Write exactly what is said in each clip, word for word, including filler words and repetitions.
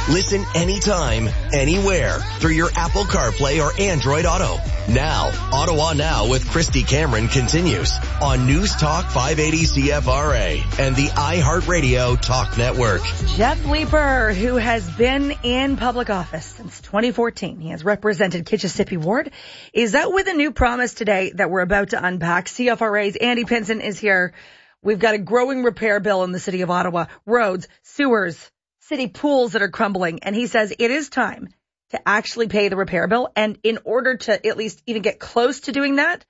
Listen anytime, anywhere through your Apple CarPlay or Android Auto. Now, Ottawa Now with Christy Cameron continues on News Talk five eighty C F R A and the iHeartRadio Talk Network. Jeff Leeper, who has been in public office since twenty fourteen, he has represented Kitchissippi Ward, is out with a new promise today that we're about to unpack. C F R A's Andy Pinson is here. We've got a growing repair bill in the city of Ottawa. Roads, sewers, city pools that are crumbling. And he says it is time to actually pay the repair bill. And in order to at least even get close to doing that,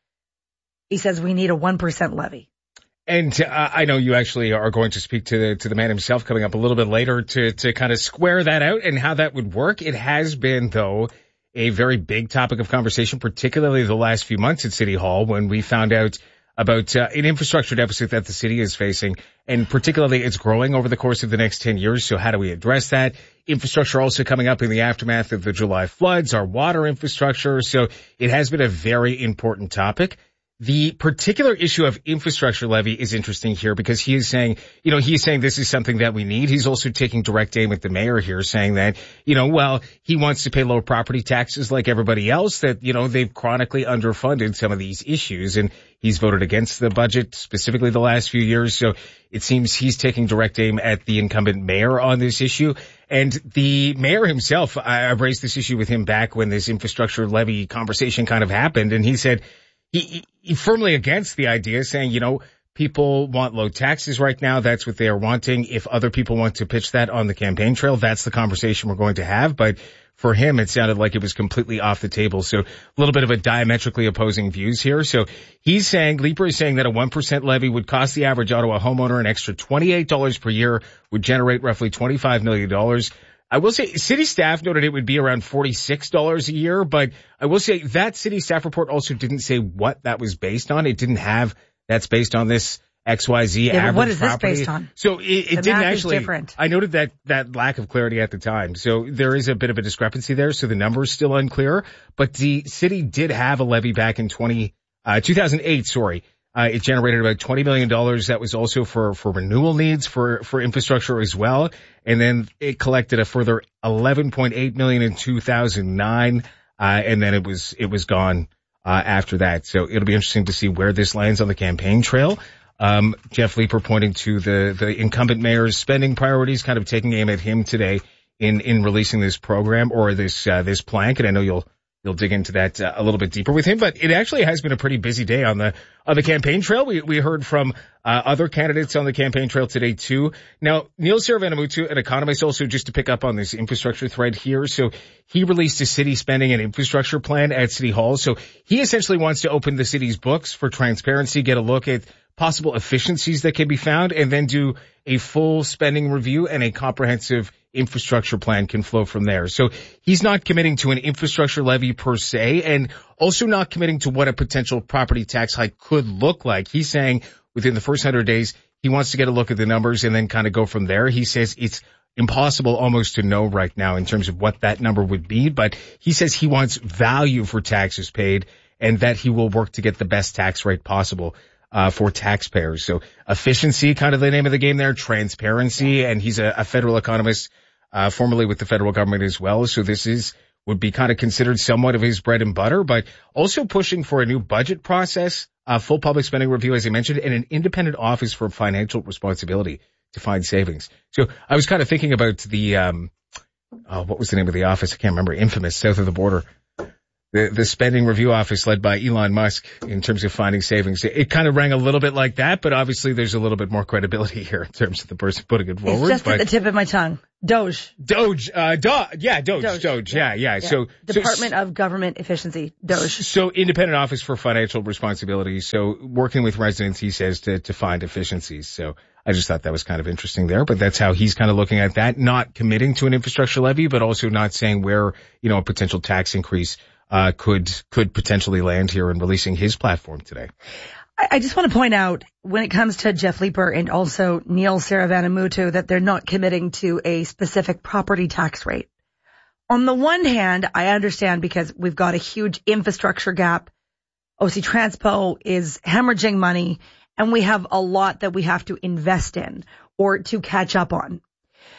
he says we need a one percent levy. And uh, I know you actually are going to speak to the, to the man himself coming up a little bit later to, to kind of square that out and how that would work. It has been, though, a very big topic of conversation, particularly the last few months at City Hall when we found out about uh, an infrastructure deficit that the city is facing, and particularly it's growing over the course of the next ten years. So how do we address that? Infrastructure also coming up in the aftermath of the July floods, our water infrastructure. So it has been a very important topic. The particular issue of infrastructure levy is interesting here because he is saying, you know, he's saying this is something that we need. He's also taking direct aim at the mayor here, saying that, you know, well, he wants to pay low property taxes like everybody else, that, you know, they've chronically underfunded some of these issues, and he's voted against the budget specifically the last few years. So it seems he's taking direct aim at the incumbent mayor on this issue. And the mayor himself, I raised this issue with him back when this infrastructure levy conversation kind of happened, and he said, He, he, he firmly against the idea, saying, you know, people want low taxes right now. That's what they are wanting. If other people want to pitch that on the campaign trail, that's the conversation we're going to have. But for him, it sounded like it was completely off the table. So a little bit of a diametrically opposing views here. So he's saying, Leeper is saying that a one percent levy would cost the average Ottawa homeowner an extra twenty-eight dollars per year, would generate roughly twenty-five million dollars. I will say city staff noted it would be around forty-six dollars a year, but I will say that city staff report also didn't say what that was based on. It didn't have that's based on this X Y Z yeah, average what is property. This based on? So it, it the didn't math actually, is different. I noted that, that lack of clarity at the time. So there is a bit of a discrepancy there. So the number is still unclear, but the city did have a levy back in twenty, uh, two thousand eight, sorry. Uh, it generated about twenty million dollars. That was also for, for renewal needs for, for infrastructure as well. And then it collected a further eleven point eight million dollars in two thousand nine. Uh, and then it was, it was gone, uh, after that. So it'll be interesting to see where this lands on the campaign trail. Um, Jeff Leeper pointing to the, the incumbent mayor's spending priorities, kind of taking aim at him today in, in releasing this program or this, uh, this plank. And I know you'll, You'll dig into that uh, a little bit deeper with him, but it actually has been a pretty busy day on the on the campaign trail. We we heard from uh, other candidates on the campaign trail today too. Now, Neil Saravanamuttu, an economist, also just to pick up on this infrastructure thread here. So he released a city spending and infrastructure plan at City Hall. So he essentially wants to open the city's books for transparency, get a look at possible efficiencies that can be found, and then do a full spending review, and a comprehensive infrastructure plan can flow from there. So he's not committing to an infrastructure levy per se, and also not committing to what a potential property tax hike could look like. He's saying within the first hundred days, he wants to get a look at the numbers and then kind of go from there. He says it's impossible almost to know right now in terms of what that number would be, but he says he wants value for taxes paid and that he will work to get the best tax rate possible uh for taxpayers. So efficiency, kind of the name of the game there, transparency, and he's a, a federal economist, uh formerly with the federal government as well. So this is would be kind of considered somewhat of his bread and butter, but also pushing for a new budget process, a full public spending review, as I mentioned, and an independent office for financial responsibility to find savings. So I was kind of thinking about the, um, oh, what was the name of the office? I can't remember. Infamous, south of the border. The, the spending review office led by Elon Musk in terms of finding savings. It, it kind of rang a little bit like that, but obviously there's a little bit more credibility here in terms of the person putting it forward. It's just but at the tip of my tongue. Doge. Doge, uh, do, yeah, Doge, Doge, Doge. yeah, yeah, yeah. So Department so, of Government Efficiency, Doge. So independent office for financial responsibility. So working with residents, he says, to, to find efficiencies. So I just thought that was kind of interesting there, but that's how he's kind of looking at that, not committing to an infrastructure levy, but also not saying where, you know, a potential tax increase uh could could potentially land here in releasing his platform today. I, I just want to point out, when it comes to Jeff Leeper and also Neil Saravanamuttu, that they're not committing to a specific property tax rate. On the one hand, I understand because we've got a huge infrastructure gap. O C Transpo is hemorrhaging money, and we have a lot that we have to invest in or to catch up on.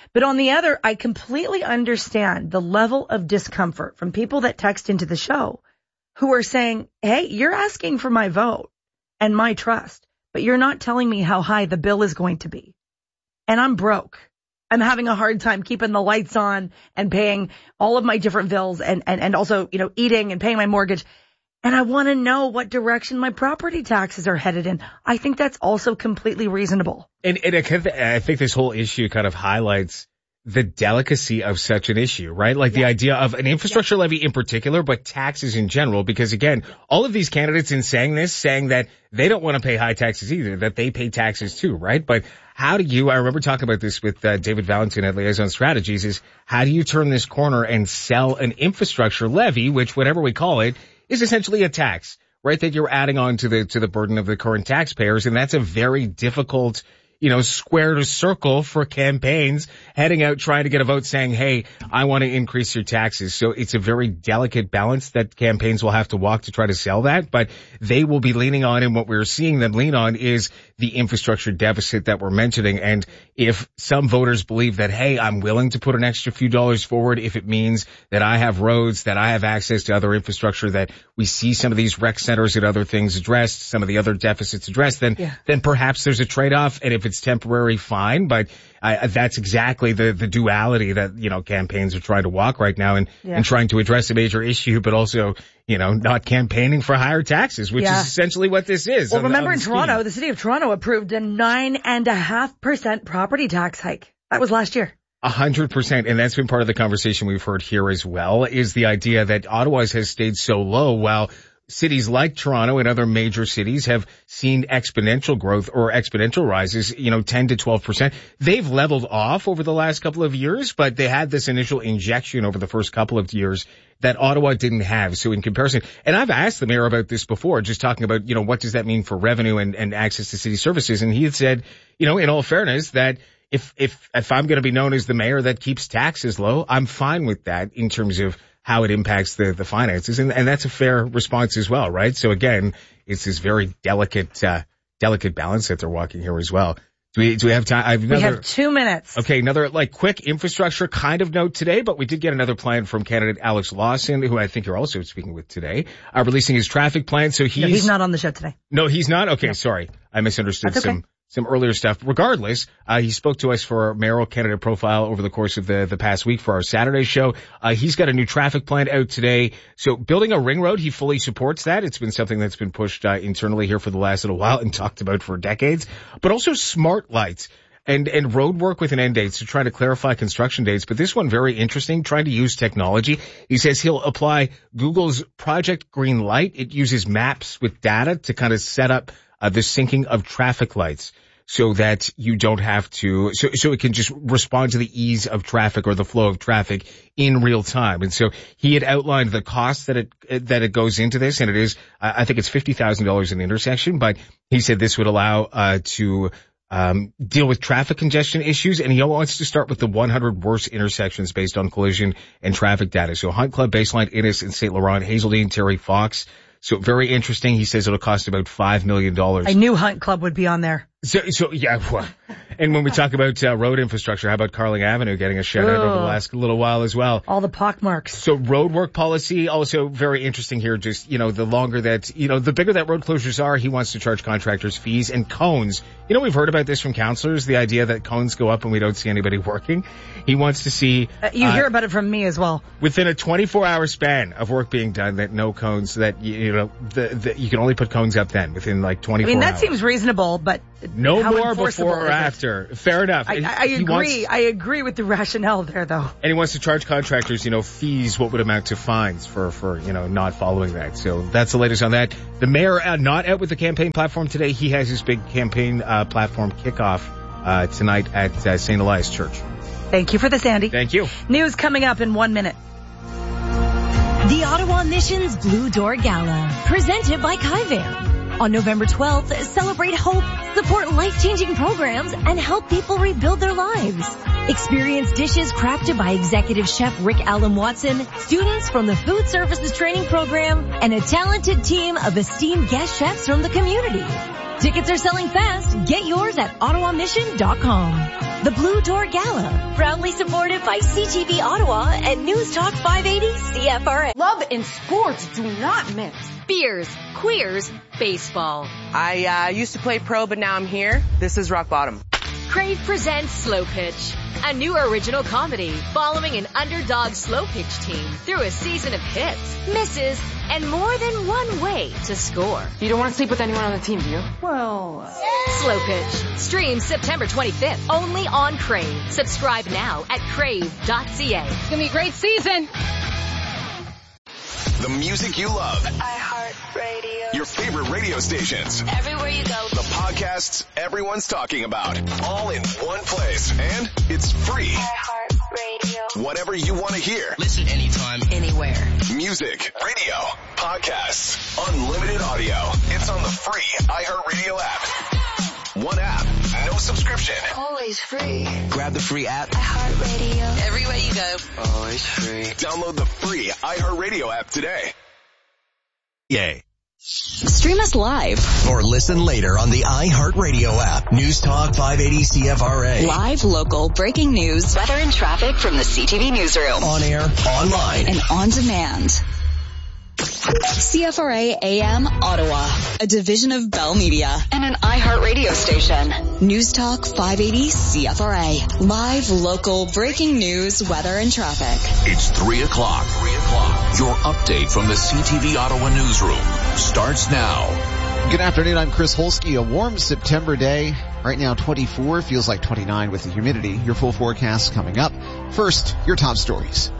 But on the other, I completely understand the level of discomfort from people that text into the show who are saying, hey, you're asking for my vote and my trust, but you're not telling me how high the bill is going to be. And I'm broke. I'm having a hard time keeping the lights on and paying all of my different bills and, and, and also, you know, eating and paying my mortgage. And I want to know what direction my property taxes are headed in. I think that's also completely reasonable. And, and I think this whole issue kind of highlights the delicacy of such an issue, right? Like yeah. the idea of an infrastructure yeah. levy in particular, but taxes in general, because again, all of these candidates in saying this, saying that they don't want to pay high taxes either, that they pay taxes too, right? But how do you, I remember talking about this with uh, David Valentin at Liaison Strategies, is how do you turn this corner and sell an infrastructure levy, which whatever we call it, is essentially a tax, right? That you're adding on to the, to the burden of the current taxpayers. And that's a very difficult, you know, square to circle for campaigns heading out trying to get a vote saying, hey, I want to increase your taxes. So it's a very delicate balance that campaigns will have to walk to try to sell that. But they will be leaning on, and what we're seeing them lean on is the infrastructure deficit that we're mentioning. And if some voters believe that, hey, I'm willing to put an extra few dollars forward if it means that I have roads, that I have access to other infrastructure, that we see some of these rec centers and other things addressed, some of the other deficits addressed, then, yeah. then perhaps there's a trade-off. And if it's temporary, fine. But I, that's exactly the, the duality that, you know, campaigns are trying to walk right now and, yeah. and trying to address a major issue, but also, you know, not campaigning for higher taxes, which yeah. is essentially what this is. Well, on, remember on in the Toronto, scheme. the city of Toronto approved a nine and a half percent property tax hike. That was last year. A hundred percent. And that's been part of the conversation we've heard here as well, is the idea that Ottawa's has stayed so low while cities like Toronto and other major cities have seen exponential growth or exponential rises, you know, ten to twelve percent. They've leveled off over the last couple of years, but they had this initial injection over the first couple of years that Ottawa didn't have. So in comparison, and I've asked the mayor about this before, just talking about, you know, what does that mean for revenue and, and access to city services? And he had said, you know, in all fairness, that if, if, if I'm going to be known as the mayor that keeps taxes low, I'm fine with that in terms of how it impacts the, the finances. And, and that's a fair response as well, right? So again, it's this very delicate, uh, delicate balance that they're walking here as well. Do we, do we have time? I have another, we have two minutes. Okay. Another like quick infrastructure kind of note today, but we did get another plan from candidate Alex Lawson, who I think you're also speaking with today, uh, releasing his traffic plan. So he's, no, he's not on the show today. No, he's not. Okay. No. Sorry. I misunderstood That's okay. some. Some earlier stuff. Regardless, uh, he spoke to us for our mayoral candidate profile over the course of the, the past week for our Saturday show. Uh, he's got a new traffic plan out today. So building a ring road, he fully supports that. It's been something that's been pushed, uh, internally here for the last little while and talked about for decades, but also smart lights and, and road work with an end date. So trying to clarify construction dates, but this one very interesting, trying to use technology. He says he'll apply Google's Project Green Light. It uses maps with data to kind of set up Uh, the syncing of traffic lights so that you don't have to, so, so it can just respond to the ease of traffic or the flow of traffic in real time. And so he had outlined the cost that it, that it goes into this. And it is, I think it's fifty thousand dollars an intersection, but he said this would allow, uh, to, um, deal with traffic congestion issues. And he wants to start with the one hundred worst intersections based on collision and traffic data. So Hunt Club, Baseline, Innis, and Saint Laurent, Hazeldean, Terry Fox. So very interesting. He says it'll cost about five million dollars. I knew Hunt Club would be on there. So, so yeah. Well, and when we talk about uh, road infrastructure, how about Carling Avenue getting a shout out over the last little while as well? All the pockmarks. So road work policy also very interesting here. Just, you know, the longer that, you know, the bigger that road closures are, he wants to charge contractors fees and cones. You know, we've heard about this from councillors, the idea that cones go up and we don't see anybody working. He wants to see. Uh, you uh, hear about it from me as well. Within a twenty-four hour span of work being done, that no cones, that, you know, the, the, you can only put cones up then within like twenty-four hours. I mean, that hours. Seems reasonable, but no how more before or after. Fair enough. I, I agree. Wants, I agree with the rationale there, though. And he wants to charge contractors, you know, fees, what would amount to fines for, for, you know, not following that. So that's the latest on that. The mayor uh, not out with the campaign platform today. He has his big campaign uh, platform kickoff uh, tonight at uh, Saint Elias Church. Thank you for this, Andy. Thank you. News coming up in one minute. The Ottawa Mission's Blue Door Gala, presented by Kaivan. On November twelfth, celebrate hope, support life-changing programs, and help people rebuild their lives. Experience dishes crafted by Executive Chef Rick Allen Watson, students from the Food Services Training Program, and a talented team of esteemed guest chefs from the community. Tickets are selling fast. Get yours at ottawa mission dot com. the Blue Door Gala, proudly supported by C T V Ottawa and News Talk five eighty C F R A. Love and sports do not mix. Beers, queers, baseball. I uh, used to play pro, but now I'm here. This is rock bottom. Crave presents Slow Pitch, a new original comedy following an underdog slow pitch team through a season of hits, misses, and more than one way to score. You don't want to sleep with anyone on the team, do you? Well, Slow Pitch. Stream September twenty-fifth, only on Crave. Subscribe now at crave dot c a. It's going to be a great season. The music you love. iHeartRadio. Your favorite radio stations. Everywhere you go. The podcasts everyone's talking about. All in one place. And it's free. iHeartRadio. Whatever you want to hear. Listen anytime, anywhere. Music, radio, podcasts, unlimited audio. It's on the free iHeartRadio app. One app, no subscription. Always free. Grab the free app. iHeartRadio. Everywhere you go. Always free. Download the free iHeartRadio app today. Yay. Stream us live. Or listen later on the iHeartRadio app. News Talk five eighty C F R A. Live, local, breaking news, weather and traffic from the C T V newsroom. On air, online, and on demand. C F R A A M Ottawa, a division of Bell Media and an iHeartRadio station. News Talk five eighty C F R A. Live, local, breaking news, weather, and traffic. It's three o'clock. Three o'clock. Your update from the C T V Ottawa newsroom starts now. Good afternoon. I'm Chris Holsky. A warm September day. Right now twenty-four, feels like twenty-nine with the humidity. Your full forecast coming up. First, your top stories.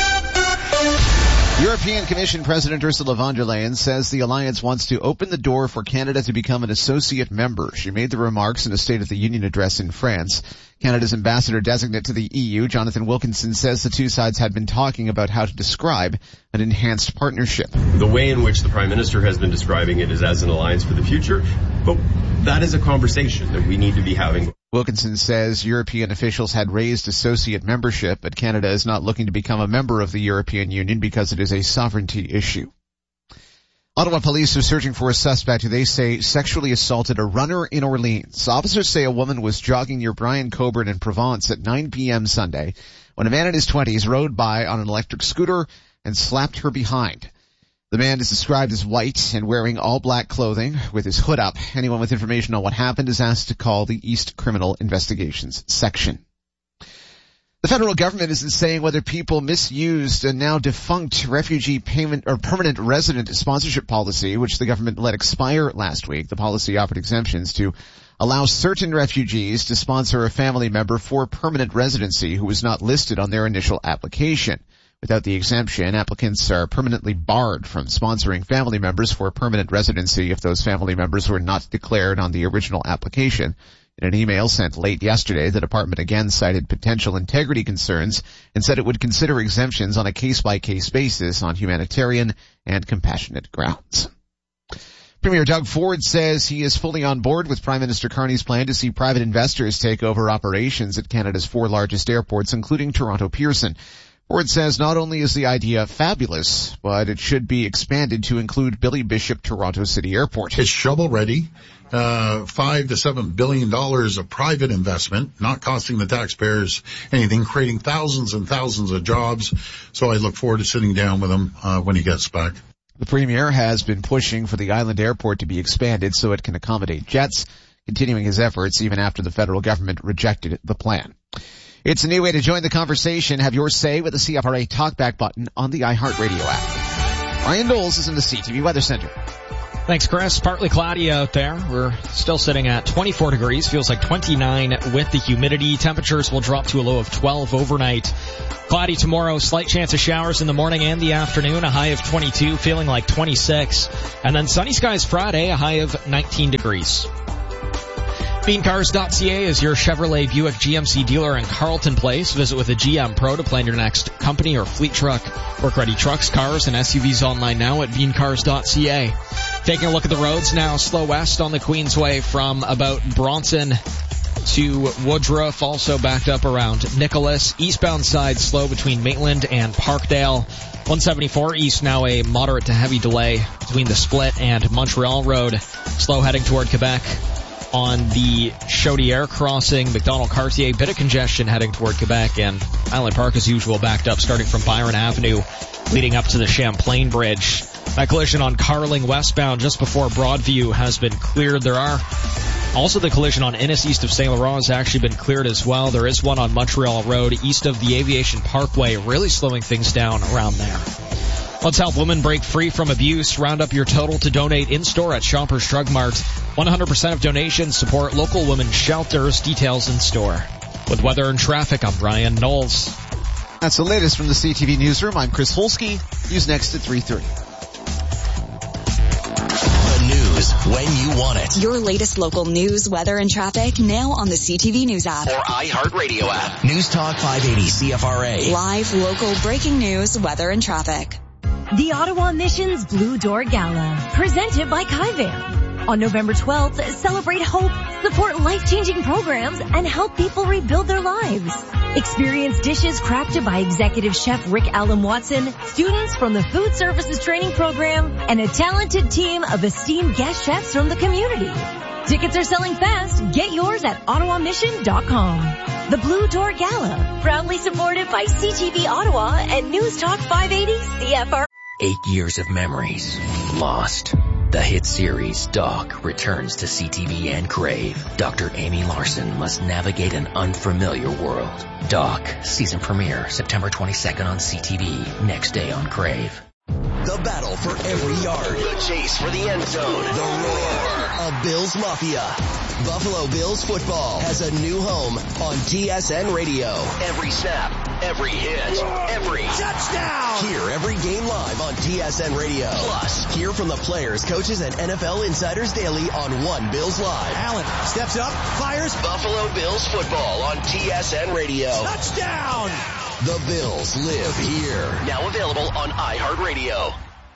European Commission President Ursula von der Leyen says the alliance wants to open the door for Canada to become an associate member. She made the remarks in a State of the Union address in France. Canada's ambassador designate to the E U, Jonathan Wilkinson, says the two sides had been talking about how to describe an enhanced partnership. The way in which the Prime Minister has been describing it is as an alliance for the future, but that is a conversation that we need to be having. Wilkinson says European officials had raised associate membership, but Canada is not looking to become a member of the European Union because it is a sovereignty issue. Ottawa police are searching for a suspect who they say sexually assaulted a runner in Orleans. Officers say a woman was jogging near Brian Coburn in Provence at nine p.m. Sunday when a man in his twenties rode by on an electric scooter and slapped her behind. The man is described as white and wearing all black clothing with his hood up. Anyone with information on what happened is asked to call the East Criminal Investigations Section. The federal government isn't saying whether people misused a now defunct refugee payment or permanent resident sponsorship policy, which the government let expire last week. The policy offered exemptions to allow certain refugees to sponsor a family member for permanent residency who was not listed on their initial application. Without the exemption, applicants are permanently barred from sponsoring family members for permanent residency if those family members were not declared on the original application. In an email sent late yesterday, the department again cited potential integrity concerns and said it would consider exemptions on a case-by-case basis on humanitarian and compassionate grounds. Premier Doug Ford says he is fully on board with Prime Minister Carney's plan to see private investors take over operations at Canada's four largest airports, including Toronto Pearson. Ford says not only is the idea fabulous, but it should be expanded to include Billy Bishop Toronto City Airport. It's shovel-ready. Uh, five to seven billion dollars of private investment, not costing the taxpayers anything, creating thousands and thousands of jobs. So I look forward to sitting down with him uh, when he gets back. The Premier has been pushing for the island airport to be expanded so it can accommodate jets, continuing his efforts even after the federal government rejected the plan. It's a new way to join the conversation. Have your say with the C F R A Talkback button on the iHeartRadio app. Ryan Knowles is in the C T V Weather Center. Thanks, Chris. Partly cloudy out there. We're still sitting at twenty-four degrees. Feels like twenty-nine with the humidity. Temperatures will drop to a low of twelve overnight. Cloudy tomorrow. Slight chance of showers in the morning and the afternoon. A high of twenty-two. Feeling like twenty-six. And then sunny skies Friday. A high of nineteen degrees. Bean Cars dot C A is your Chevrolet Buick G M C dealer in Carleton Place. Visit with a G M Pro to plan your next company or fleet truck. Work-ready trucks, cars, and S U Vs online now at Bean Cars dot C A. Taking a look at the roads now, slow west on the Queensway from about Bronson to Woodruff, also backed up around Nicholas. Eastbound side slow between Maitland and Parkdale. one seventy-four east now a moderate to heavy delay between the Split and Montreal Road. Slow heading toward Quebec. on the Chaudière crossing, McDonald-Cartier, bit of congestion heading toward Quebec, and Island Park as usual backed up starting from Byron Avenue leading up to the Champlain Bridge. That collision on Carling westbound just before Broadview has been cleared. There are also the collision on Innis east of Saint Laurent has actually been cleared as well. There is one on Montreal Road east of the Aviation Parkway, really slowing things down around there. Let's help women break free from abuse. Round up your total to donate in-store at Shoppers Drug Mart. one hundred percent of donations support local women's shelters. Details in store. With weather and traffic, I'm Brian Knowles. That's the latest from the C T V Newsroom. I'm Chris Holsky. News next at three thirty. The news when you want it. Your latest local news, weather, and traffic now on the C T V News app. Or iHeartRadio app. News Talk five eighty C F R A. Live, local, breaking news, weather, and traffic. The Ottawa Mission's Blue Door Gala, presented by Kaivan. On November twelfth, celebrate hope, support life-changing programs, and help people rebuild their lives. Experience dishes crafted by Executive Chef Rick Allen Watson, students from the Food Services Training Program, and a talented team of esteemed guest chefs from the community. Tickets are selling fast. Get yours at ottawa mission dot com. The Blue Door Gala, proudly supported by C T V Ottawa and News Talk five eighty C F R. Eight years of memories lost. The hit series Doc returns to C T V and Crave. Doctor Amy Larson must navigate an unfamiliar world. Doc, season premiere September twenty-second on C T V, next day on Crave. The battle for every yard. The chase for the end zone. The roar of Bills Mafia. Buffalo Bills football has a new home on T S N Radio. Every snap, every hit, every touchdown. Hear every game live on T S N Radio. Plus, hear from the players, coaches, and N F L insiders daily on One Bills Live. Allen steps up, fires. Buffalo Bills football on T S N Radio. Touchdown. The Bills live here. Now available on iHeartRadio.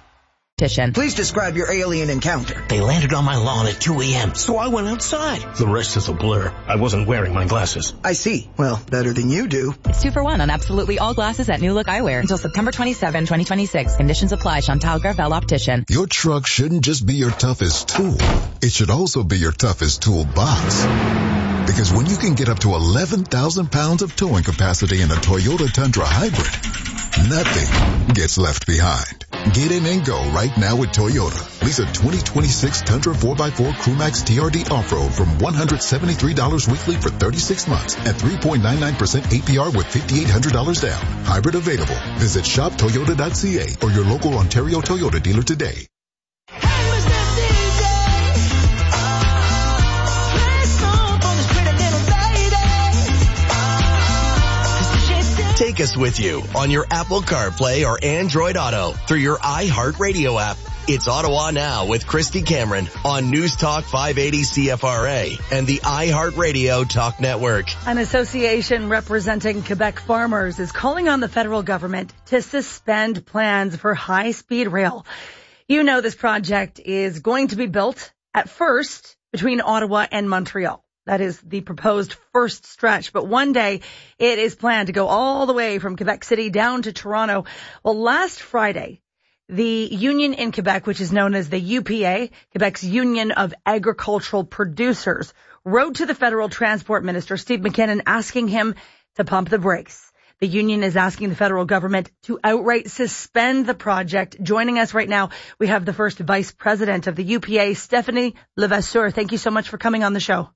Please describe your alien encounter. They landed on my lawn at two a.m., so I went outside. The rest is a blur. I wasn't wearing my glasses. I see. Well, better than you do. It's two for one on absolutely all glasses at New Look Eyewear until September twenty-seventh, twenty twenty-six. Conditions apply. Chantal Gravel Optician. Your truck shouldn't just be your toughest tool. It should also be your toughest toolbox. Because when you can get up to eleven thousand pounds of towing capacity in a Toyota Tundra Hybrid, nothing gets left behind. Get in and go right now with Toyota. Lease a twenty twenty-six Tundra four by four Crewmax T R D Off-Road from one hundred seventy-three dollars weekly for thirty-six months at three point nine nine percent A P R with five thousand eight hundred dollars down. Hybrid available. Visit shop toyota dot c a or your local Ontario Toyota dealer today. Take us with you on your Apple CarPlay or Android Auto through your iHeartRadio app. It's Ottawa Now with Christy Cameron on News Talk five eighty C F R A and the iHeartRadio Talk Network. An association representing Quebec farmers is calling on the federal government to suspend plans for high-speed rail. You know this project is going to be built at first between Ottawa and Montreal. That is the proposed first stretch. But one day it is planned to go all the way from Quebec City down to Toronto. Well, last Friday, the union in Quebec, which is known as the U P A, Quebec's Union of Agricultural Producers, wrote to the federal transport minister, Steve McKinnon, asking him to pump the brakes. The union is asking the federal government to outright suspend the project. Joining us right now, we have the first vice president of the U P A, Stephanie Levasseur. Thank you so much for coming on the show.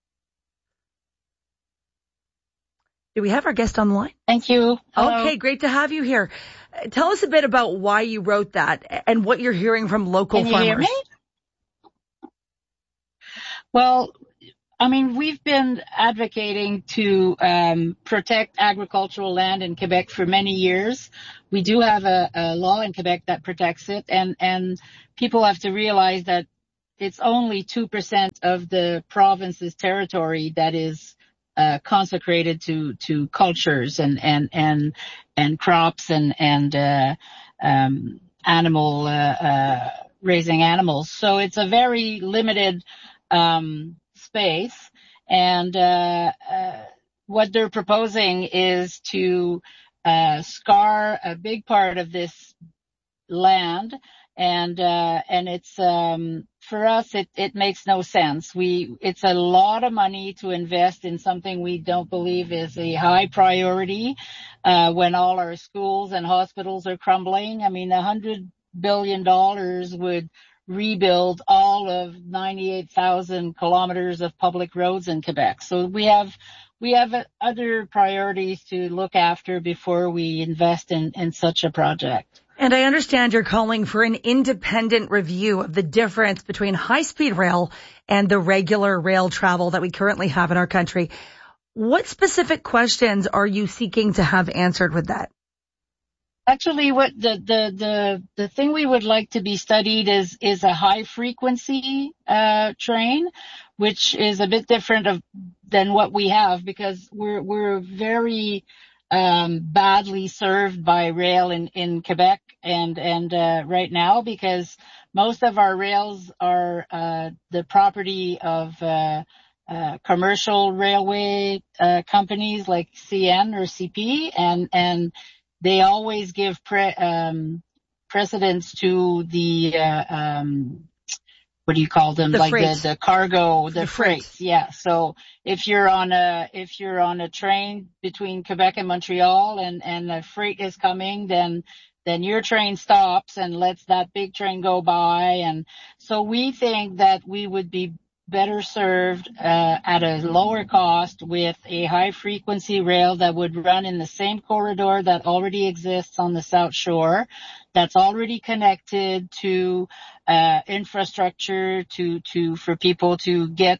Do we have our guest on the line? Thank you. Hello. Okay, great to have you here. Tell us a bit about why you wrote that and what you're hearing from local Can you farmers. Hear me? Well, I mean, we've been advocating to um, protect agricultural land in Quebec for many years. We do have a, a law in Quebec that protects it, and, and people have to realize that it's only two percent of the province's territory that is Uh, consecrated to, to cultures and, and, and, and crops and, and, uh, um, animal, uh, uh, raising animals. So it's a very limited, um, space. And, uh, uh, what they're proposing is to, uh, scar a big part of this land And, uh, and it's, um, for us, it, it makes no sense. We, it's a lot of money to invest in something we don't believe is a high priority, uh, when all our schools and hospitals are crumbling. I mean, a hundred billion dollars would rebuild all of ninety-eight thousand kilometers of public roads in Quebec. So we have, we have other priorities to look after before we invest in, in such a project. And I understand you're calling for an independent review of the difference between high-speed rail and the regular rail travel that we currently have in our country. What specific questions are you seeking to have answered with that? Actually, what the, the, the, the thing we would like to be studied is, is a high frequency, uh, train, which is a bit different of, than what we have because we're, we're very, um, badly served by rail in, in Quebec and, and, uh, right now because most of our rails are, uh, the property of, uh, uh, commercial railway, uh, companies like C N or C P and, and, they always give pre, um, precedence to the, uh, um, what do you call them? The like freight. the, the cargo, the, the freight. freight. Yeah. So if you're on a, if you're on a train between Quebec and Montreal and, and the freight is coming, then, then your train stops and lets that big train go by. And so we think that we would be better served uh, at a lower cost with a high frequency rail that would run in the same corridor that already exists on the South Shore, that's already connected to uh infrastructure to to for people to get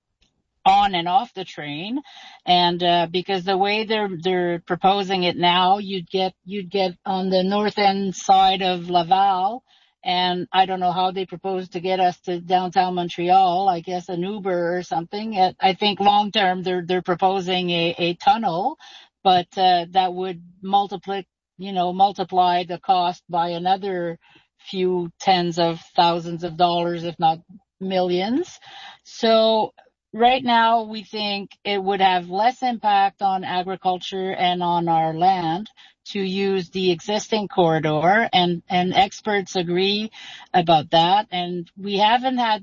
on and off the train. And uh because the way they're they're proposing it now, you'd get you'd get on the north end side of Laval. And I don't know how they propose to get us to downtown Montreal. I guess an Uber or something. I think long term they're they're proposing a, a tunnel, but uh, that would multiply you know multiply the cost by another few tens of thousands of dollars, if not millions. So right now we think it would have less impact on agriculture and on our land to use the existing corridor, and, and experts agree about that. And we haven't had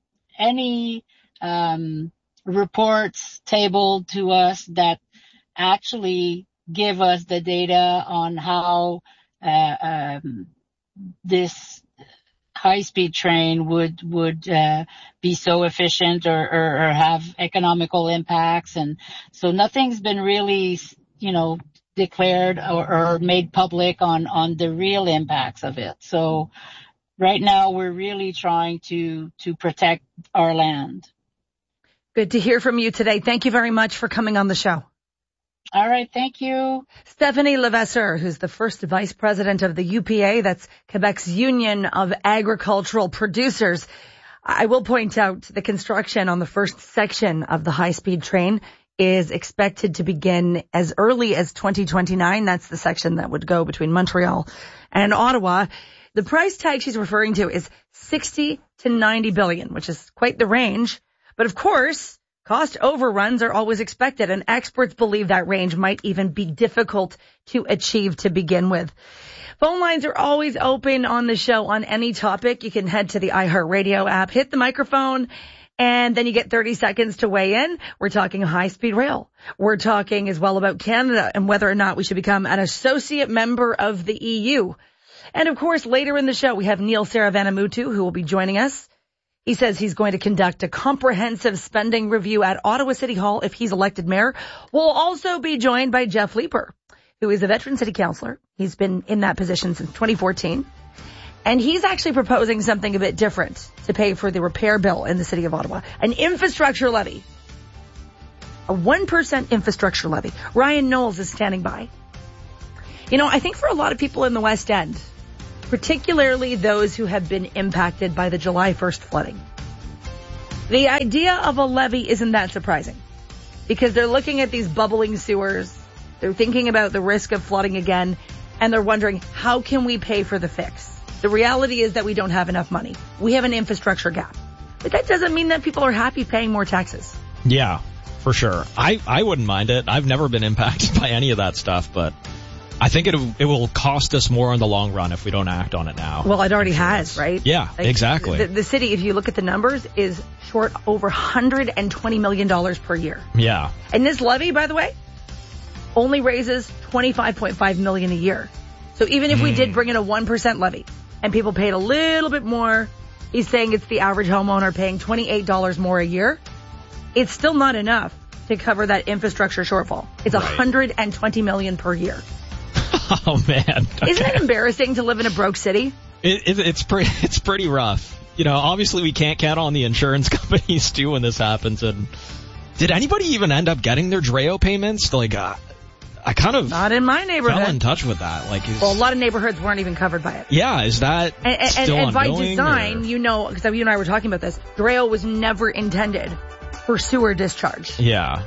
any um, reports tabled to us that actually give us the data on how uh, um, this high-speed train would would uh, be so efficient or, or, or have economical impacts. And so nothing's been really, you know, declared or, or made public on, on the real impacts of it. So right now we're really trying to, to protect our land. Good to hear from you today. Thank you very much for coming on the show. All right. Thank you. Stephanie Levasseur, who's the first vice president of the U P A, that's Quebec's Union of Agricultural Producers. I will point out the construction on the first section of the high-speed train is expected to begin as early as twenty twenty-nine. That's the section that would go between Montreal and Ottawa. The price tag she's referring to is sixty to ninety billion, which is quite the range. But of course, cost overruns are always expected, and experts believe that range might even be difficult to achieve to begin with. Phone lines are always open on the show on any topic. You can head to the iHeartRadio app, hit the microphone, and then you get thirty seconds to weigh in. We're talking high-speed rail. We're talking as well about Canada and whether or not we should become an associate member of the E U. And of course, later in the show, we have Neil Saravanamuthu, who will be joining us. He says he's going to conduct a comprehensive spending review at Ottawa City Hall if he's elected mayor. We'll also be joined by Jeff Leeper, who is a veteran city councillor. He's been in that position since twenty fourteen. And he's actually proposing something a bit different to pay for the repair bill in the city of Ottawa. An infrastructure levy. A one percent infrastructure levy. Ryan Knowles is standing by. You know, I think for a lot of people in the West End, particularly those who have been impacted by the July first flooding, the idea of a levy isn't that surprising because they're looking at these bubbling sewers. They're thinking about the risk of flooding again, and they're wondering, how can we pay for the fix? The reality is that we don't have enough money. We have an infrastructure gap. But that doesn't mean that people are happy paying more taxes. Yeah, for sure. I, I wouldn't mind it. I've never been impacted by any of that stuff, but I think it it will cost us more in the long run if we don't act on it now. Well, it already has, right? Yeah, like, exactly. The, the city, if you look at the numbers, is short over one hundred twenty million dollars per year. Yeah. And this levy, by the way, only raises twenty-five point five million dollars a year. So even if mm. we did bring in a one percent levy and people paid a little bit more, he's saying it's the average homeowner paying twenty-eight dollars more a year. It's still not enough to cover that infrastructure shortfall. It's right. one hundred twenty million dollars per year. Oh, man. Okay. Isn't it embarrassing to live in a broke city? It, it, it's pretty, it's pretty rough. You know, obviously we can't count on the insurance companies too when this happens. And did anybody even end up getting their Dreo payments? Like, uh, I kind of not in my neighborhood. Fell in touch with that. Like, is, well, a lot of neighborhoods weren't even covered by it. Yeah, is that and, and, still and, and by ongoing, design, or? You know, because you and I were talking about this, Dreo was never intended for sewer discharge. Yeah.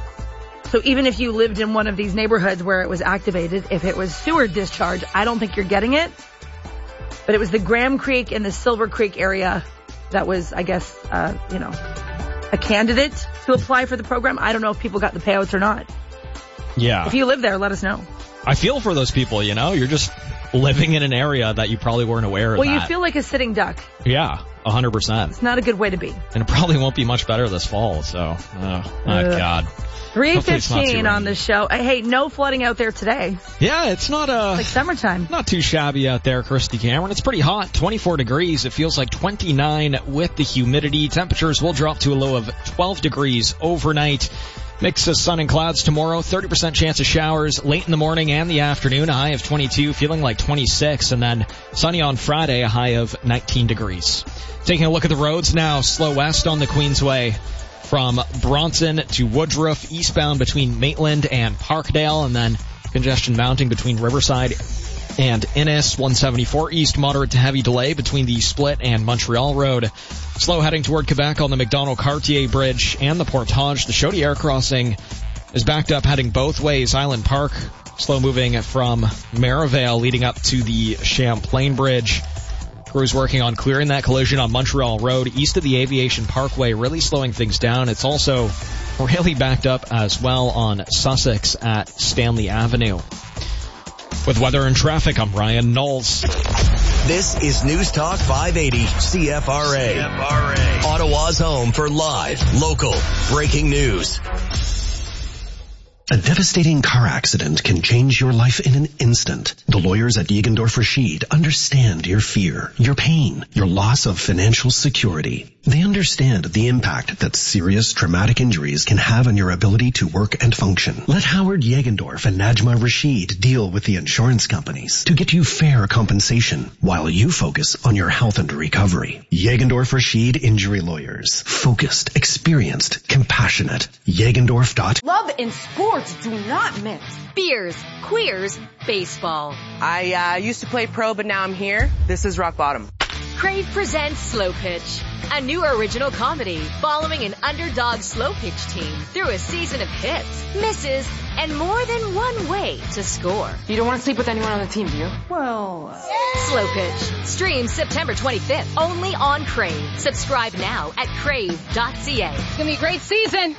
So even if you lived in one of these neighborhoods where it was activated, if it was sewer discharge, I don't think you're getting it. But it was the Graham Creek and the Silver Creek area that was, I guess, uh, you know, a candidate to apply for the program. I don't know if people got the payouts or not. Yeah. If you live there, let us know. I feel for those people, you know? You're just living in an area that you probably weren't aware of. Well, that. You feel like a sitting duck. Yeah, one hundred percent. It's not a good way to be. And it probably won't be much better this fall, so, oh, oh uh, God. three fifteen on the show. Hey, no flooding out there today. Yeah, it's not uh, it's like summertime. Not too shabby out there, Christy Cameron. It's pretty hot, twenty-four degrees. It feels like twenty-nine with the humidity. Temperatures will drop to a low of twelve degrees overnight. Mix of sun and clouds tomorrow, thirty percent chance of showers late in the morning and the afternoon, a high of twenty-two, feeling like twenty-six, and then sunny on Friday, a high of nineteen degrees. Taking a look at the roads now, slow west on the Queensway from Bronson to Woodruff, eastbound between Maitland and Parkdale, and then congestion mounting between Riverside and Innis. one seventy-four east, moderate to heavy delay between the Split and Montreal Road. Slow heading toward Quebec on the Macdonald-Cartier Bridge and the Portage. The Chaudière crossing is backed up heading both ways. Island Park, slow moving from Merivale leading up to the Champlain Bridge. Crews working on clearing that collision on Montreal Road east of the Aviation Parkway, really slowing things down. It's also really backed up as well on Sussex at Stanley Avenue. With weather and traffic, I'm Ryan Knowles. This is News Talk five eighty C F R A. C F R A. Ottawa's home for live, local, breaking news. A devastating car accident can change your life in an instant. The lawyers at Jägendorf Rashid understand your fear, your pain, your loss of financial security. They understand the impact that serious traumatic injuries can have on your ability to work and function. Let Howard Jägendorf and Najma Rashid deal with the insurance companies to get you fair compensation while you focus on your health and recovery. Jägendorf Rashid Injury Lawyers. Focused, experienced, compassionate. Jägendorf dot Love and sports do not mix. Beers, queers, baseball. I uh, used to play pro, but now I'm here. This is rock bottom. Crave presents Slow Pitch, a new original comedy following an underdog slow pitch team through a season of hits, misses, and more than one way to score. You don't want to sleep with anyone on the team, do you? Well... Uh... Slow Pitch. Streams September twenty-fifth, only on Crave. Subscribe now at crave dot c a. It's going to be a great season.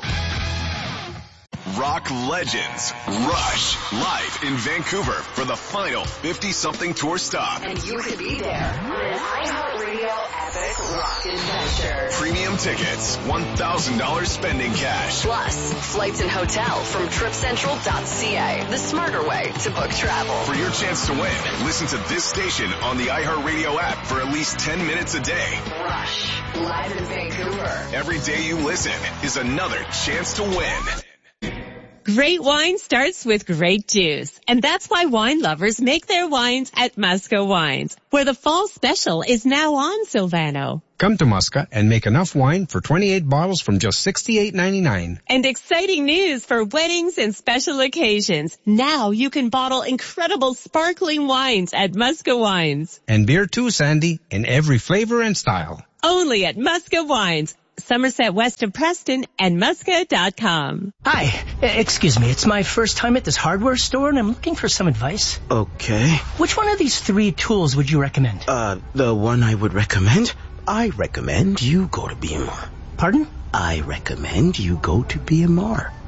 Rock legends Rush live in Vancouver for the final fifty-something tour stop. And you could be there. An iHeartRadio Epic Rock Adventure. Premium tickets, one thousand dollars spending cash. Plus, flights and hotel from trip central dot c a. The smarter way to book travel. For your chance to win, listen to this station on the iHeartRadio app for at least ten minutes a day. Rush, live in Vancouver. Every day you listen is another chance to win. Great wine starts with great juice, and that's why wine lovers make their wines at Musca Wines, where the fall special is now on, Silvano. Come to Musca and make enough wine for twenty-eight bottles from just sixty-eight ninety-nine. And exciting news for weddings and special occasions. Now you can bottle incredible sparkling wines at Musca Wines. And beer too, Sandy, in every flavor and style. Only at Musca Wines. Somerset west of Preston and Musca dot com. Hi, excuse me, it's my first time at this hardware store and I'm looking for some advice. Okay. Which one of these three tools would you recommend? Uh, the one I would recommend? I recommend you go to B M R. Pardon? I recommend you go to B M R.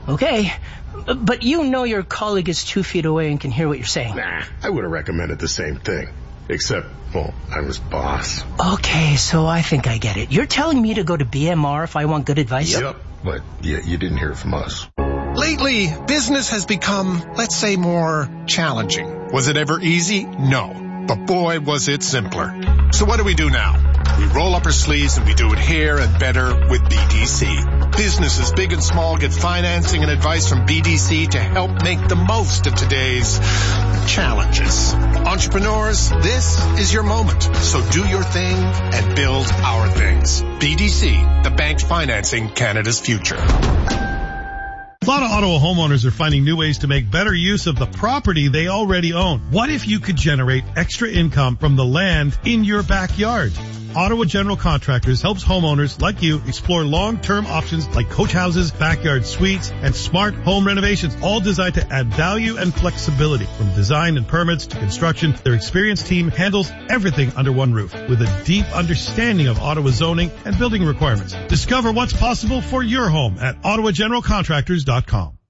Okay. But you know your colleague is two feet away and can hear what you're saying. Nah, I would have recommended the same thing. Except, well, I was boss. Okay, so I think I get it. You're telling me to go to B M R if I want good advice? Yep, but yeah, you didn't hear it from us. Lately, business has become, let's say, more challenging. Was it ever easy? No. But boy, was it simpler. So what do we do now? We roll up our sleeves and we do it here and better with B D C. Businesses big and small get financing and advice from B D C to help make the most of today's challenges. Entrepreneurs, this is your moment. So do your thing and build our things. B D C, the bank financing Canada's future. A lot of Ottawa homeowners are finding new ways to make better use of the property they already own. What if you could generate extra income from the land in your backyard? Ottawa General Contractors helps homeowners like you explore long-term options like coach houses, backyard suites, and smart home renovations, all designed to add value and flexibility. From design and permits to construction, their experienced team handles everything under one roof with a deep understanding of Ottawa zoning and building requirements. Discover what's possible for your home at ottawa general contractors dot com.